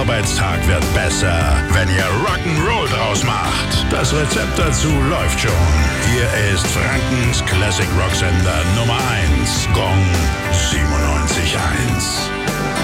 Arbeitstag wird besser, wenn ihr Rock'n'Roll draus macht. Das Rezept dazu läuft schon. Hier ist Frankens Classic Rock Sender Nummer